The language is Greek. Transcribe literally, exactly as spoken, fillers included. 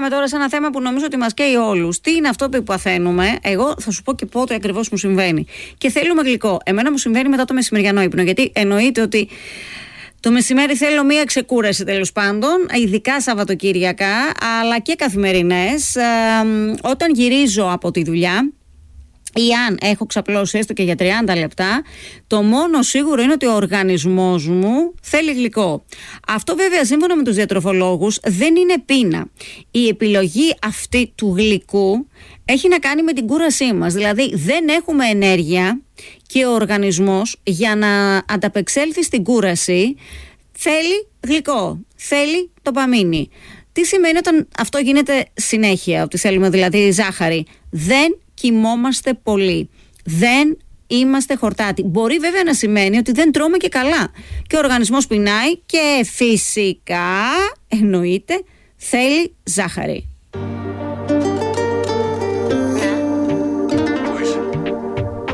πάμε τώρα σε ένα θέμα που νομίζω ότι μας καίει όλους. Τι είναι αυτό που παθαίνουμε? Εγώ θα σου πω και πότε ακριβώς μου συμβαίνει. Και θέλουμε γλυκό. Εμένα μου συμβαίνει μετά το μεσημεριανό ύπνο. Γιατί εννοείται ότι το μεσημέρι θέλω μία ξεκούραση, τέλος πάντων, ειδικά Σαββατοκύριακα, αλλά και καθημερινές. Ε, όταν γυρίζω από τη δουλειά ή αν έχω ξαπλώσει έστω και για τριάντα λεπτά, το μόνο σίγουρο είναι ότι ο οργανισμός μου θέλει γλυκό. Αυτό βέβαια σύμφωνα με τους διατροφολόγους δεν είναι πείνα. Η επιλογή αυτή του γλυκού έχει να κάνει με την κούρασή μας. Δηλαδή δεν έχουμε ενέργεια και ο οργανισμός για να ανταπεξέλθει στην κούραση θέλει γλυκό, θέλει ντοπαμίνη. Τι σημαίνει όταν αυτό γίνεται συνέχεια, ότι θέλουμε δηλαδή ζάχαρη? Δεν κοιμόμαστε πολύ. Δεν είμαστε χορτάτοι. Μπορεί βέβαια να σημαίνει ότι δεν τρώμε και καλά. Και ο οργανισμός πεινάει και φυσικά, εννοείται, θέλει ζάχαρη.